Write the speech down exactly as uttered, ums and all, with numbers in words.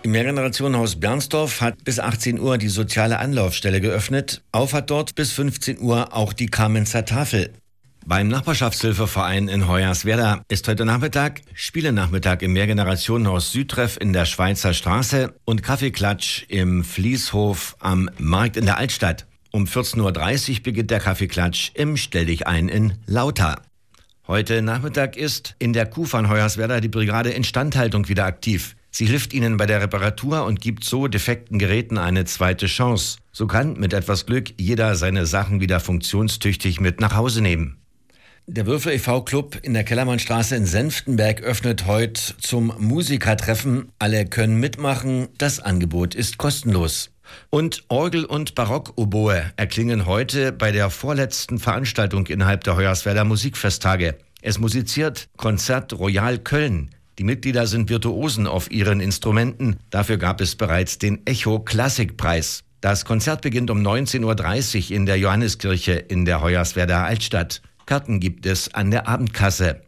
Im Mehrgenerationenhaus Bernsdorf hat bis achtzehn Uhr die soziale Anlaufstelle geöffnet. Auf hat dort bis fünfzehn Uhr auch die Kamenzer Tafel. Beim Nachbarschaftshilfeverein in Hoyerswerda ist heute Nachmittag Spielenachmittag im Mehrgenerationenhaus Südtreff in der Schweizer Straße und Kaffeeklatsch im Fließhof am Markt in der Altstadt. Um vierzehn Uhr dreißig beginnt der Kaffeeklatsch im Stelldichein in Lauter. Heute Nachmittag ist in der Kuh von Hoyerswerda die Brigade Instandhaltung wieder aktiv. Sie hilft ihnen bei der Reparatur und gibt so defekten Geräten eine zweite Chance. So kann mit etwas Glück jeder seine Sachen wieder funktionstüchtig mit nach Hause nehmen. Der Würfel e V Club in der Kellermannstraße in Senftenberg öffnet heute zum Musikertreffen. Alle können mitmachen. Das Angebot ist kostenlos. Und Orgel und Barockoboe erklingen heute bei der vorletzten Veranstaltung innerhalb der Hoyerswerda Musikfesttage. Es musiziert Konzert Royal Köln. Die Mitglieder sind Virtuosen auf ihren Instrumenten. Dafür gab es bereits den Echo Klassikpreis. Das Konzert beginnt um neunzehn Uhr dreißig in der Johanniskirche in der Hoyerswerda Altstadt. Karten gibt es an der Abendkasse.